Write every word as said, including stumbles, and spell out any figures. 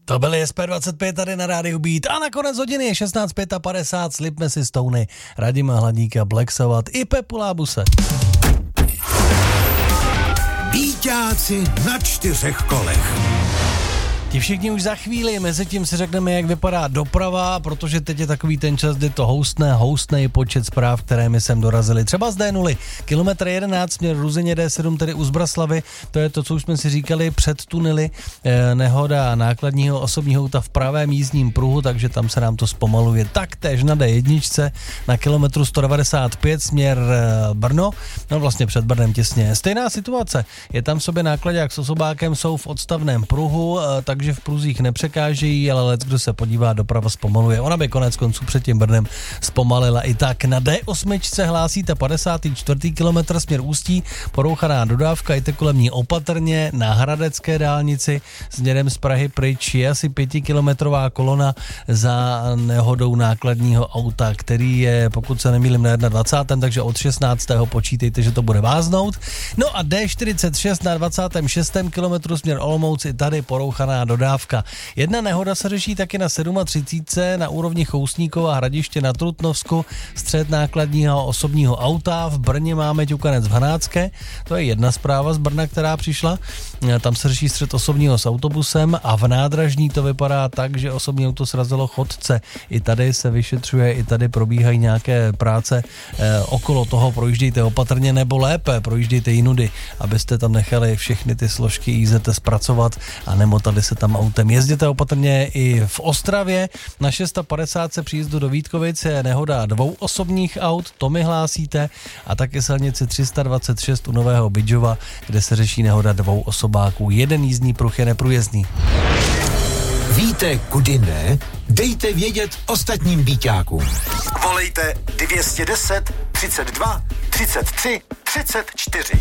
To byly S P dvacet pět tady na rádiu Beat a nakonec hodiny je šestnáct padesát pět, slipme si Stony, Radima Hladíka, Black Sabbath i Pepu Lábuse. Beatáci na čtyřech kolech. Ti všichni už za chvíli, mezi tím si řekneme, jak vypadá doprava, protože teď je takový ten čas, kdy to houstne, houstnej počet zpráv, které mi sem dorazily. Třeba z D nula, kilometr jedenáct, směr Ruzyně D sedm, tedy u Zbraslavy, to je to, co už jsme si říkali, před tunely, eh, nehoda nákladního osobního auta v pravém jízdním pruhu, takže tam se nám to zpomaluje. Taktéž na D jedna, na kilometru sto devadesát pět, směr eh, Brno, no vlastně před Brnem těsně. Stejná situace, je tam v sobě nákladák s osobákem, jsou v odstavném pruhu, eh, tak takže v pruzích nepřekážejí, ale lec, kdo se podívá, doprava zpomaluje. Ona by konec konců před tím Brnem zpomalila i tak. Na D osm hlásíte padesátý čtvrtý kilometr směr Ústí, porouchaná dodávka, jděte kolem ní opatrně, na Hradecké dálnici směrem z Prahy pryč je asi pětikilometrová kolona za nehodou nákladního auta, který je, pokud se nemýlím, na dvacátém prvním takže od šestnáctého počítejte, že to bude váznout. No a D čtyřicet šest na dvacátém šestém kilometru směr Olomouc, i tady porouchaná dodávka. Jedna nehoda se řeší taky na třicet sedm na úrovni Chousníkova Hradiště na Trutnovsku, střet nákladního osobního auta. V Brně máme ťukanec v Hanácké, to je jedna zpráva z Brna, která přišla. Tam se řeší střet osobního s autobusem a v Nádražní to vypadá tak, že osobní auto srazilo chodce. I tady se vyšetřuje, i tady probíhají nějaké práce e, okolo toho, projíždějte opatrně nebo lépe, projíždějte jinudy, abyste tam nechali všechny ty složky I Z zpracovat a nemotali se tam autem. Jezděte opatrně i v Ostravě. Na šest padesát se příjezdu do Vítkovic je nehoda dvou osobních aut, to mi hlásíte, a taky silnici tři sta dvacet šest u Nového Bydžova, kde se řeší nehoda dvou osobáků. Jeden jízdní pruh je neprůjezdný. Víte, kudy ne? Dejte vědět ostatním Bíťákům. Volejte dvě stě deset, třicet dva, třicet tři, třicet čtyři.